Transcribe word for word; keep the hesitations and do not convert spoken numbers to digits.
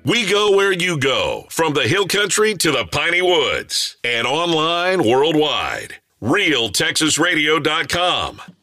We go where you go, from the hill country to the piney woods, and online worldwide. real texas radio dot com.